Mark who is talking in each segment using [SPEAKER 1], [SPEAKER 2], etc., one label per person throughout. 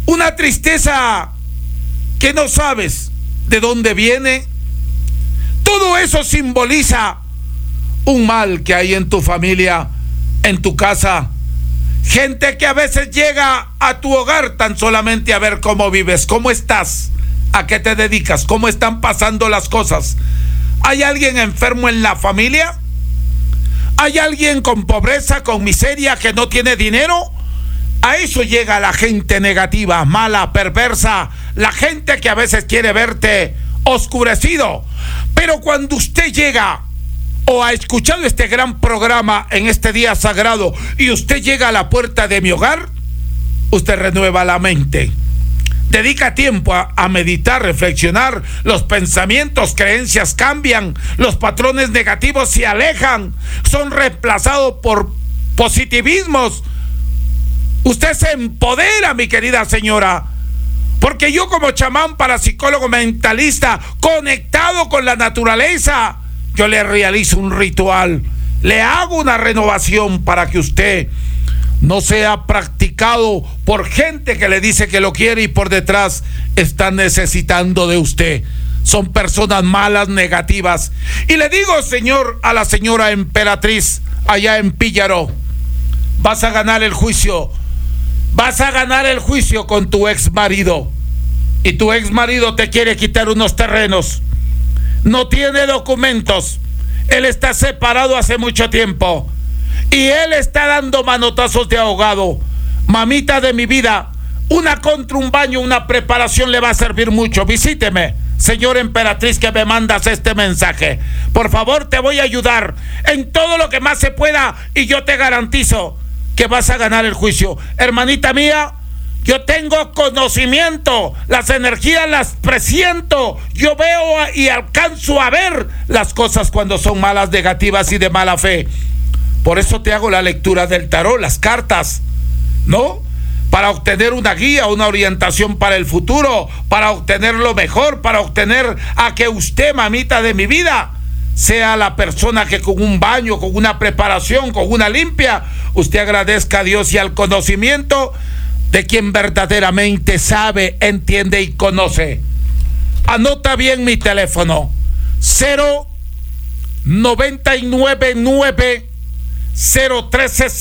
[SPEAKER 1] una tristeza que no sabes de dónde viene. Todo eso simboliza un mal que hay en tu familia, en tu casa. Gente que a veces llega a tu hogar tan solamente a ver cómo vives, cómo estás, a qué te dedicas, cómo están pasando las cosas. ¿Hay alguien enfermo en la familia? ¿Hay alguien con pobreza, con miseria, que no tiene dinero? A eso llega la gente negativa, mala, perversa, la gente que a veces quiere verte oscurecido. Pero cuando usted llega o ha escuchado este gran programa en este día sagrado y usted llega a la puerta de mi hogar, usted renueva la mente. Dedica tiempo a meditar, reflexionar. Los pensamientos, creencias cambian. Los patrones negativos se alejan. Son reemplazados por positivismos. Usted se empodera, mi querida señora. Porque yo, como chamán parapsicólogo mentalista, conectado con la naturaleza, yo le realizo un ritual. Le hago una renovación para que usted no sea practicado por gente que le dice que lo quiere y por detrás está necesitando de usted. Son personas malas, negativas. Y le digo, señor, a la señora emperatriz allá en Píllaro, vas a ganar el juicio. Vas a ganar el juicio con tu ex marido. Y tu ex marido te quiere quitar unos terrenos. No tiene documentos. Él está separado hace mucho tiempo. Y él está dando manotazos de ahogado. Mamita de mi vida, una contra un baño, una preparación le va a servir mucho. Visíteme, señor emperatriz, que me mandas este mensaje. Por favor, te voy a ayudar en todo lo que más se pueda y yo te garantizo que vas a ganar el juicio. Hermanita mía, yo tengo conocimiento, las energías las presiento, yo veo y alcanzo a ver las cosas cuando son malas, negativas y de mala fe. Por eso te hago la lectura del tarot, las cartas, ¿no? Para obtener una guía, una orientación para el futuro, para obtener lo mejor, para obtener a que usted, mamita de mi vida, sea la persona que con un baño, con una preparación, con una limpia, usted agradezca a Dios y al conocimiento de quien verdaderamente sabe, entiende y conoce. Anota bien mi teléfono: 0999 013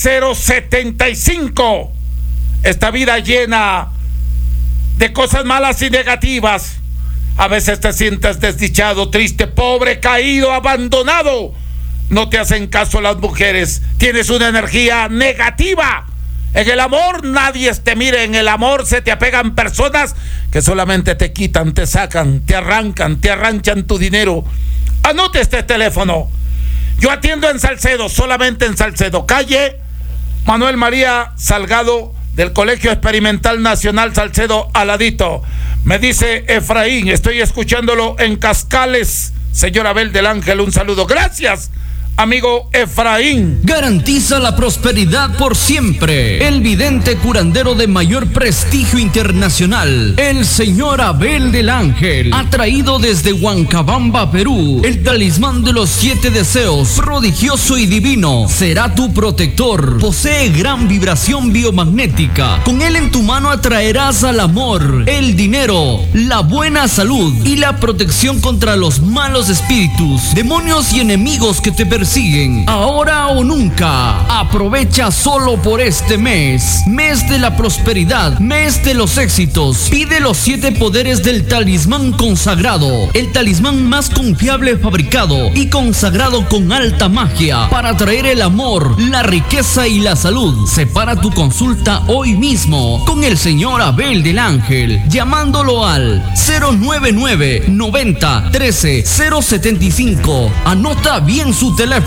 [SPEAKER 1] 075. Esta vida llena de cosas malas y negativas. A veces te sientes desdichado, triste, pobre, caído, abandonado. No te hacen caso las mujeres. Tienes una energía negativa. En el amor nadie te mire. En el amor se te apegan personas que solamente te quitan, te sacan, te arrancan, te arranchan tu dinero. Anote este teléfono. Yo atiendo en Salcedo, solamente en Salcedo, calle Manuel María Salgado, del Colegio Experimental Nacional Salcedo, al ladito. Me dice Efraín, estoy escuchándolo en Cascales. Señor Abel del Ángel, un saludo. Gracias, amigo Efraín.
[SPEAKER 2] Garantiza la prosperidad por siempre. El vidente curandero de mayor prestigio internacional, el señor Abel del Ángel, ha traído desde Huancabamba, Perú, el talismán de los 7 deseos, prodigioso y divino. Será tu protector. Posee gran vibración biomagnética. Con él en tu mano atraerás al amor, el dinero, la buena salud y la protección contra los malos espíritus, demonios y enemigos que te persiguen. Ahora o nunca. Aprovecha solo por este mes. Mes de la prosperidad, mes de los éxitos. Pide los 7 poderes del talismán consagrado, el talismán más confiable fabricado y consagrado con alta magia para traer el amor, la riqueza y la salud. Separa tu consulta hoy mismo con el señor Abel del Ángel, llamándolo al 099 90 13 075. Anota bien su teléfono: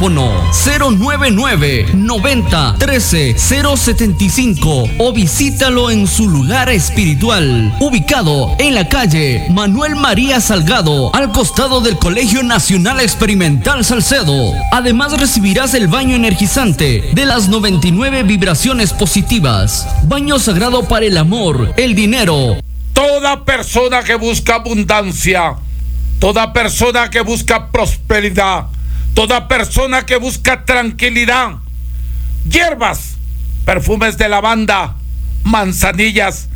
[SPEAKER 2] 099 90 13 075, o visítalo en su lugar espiritual, ubicado en la calle Manuel María Salgado, al costado del Colegio Nacional Experimental Salcedo. Además recibirás el baño energizante de las 99 vibraciones positivas, baño sagrado para el amor, el dinero.
[SPEAKER 1] Toda persona que busca abundancia, toda persona que busca prosperidad, toda persona que busca tranquilidad, hierbas, perfumes de lavanda, manzanillas,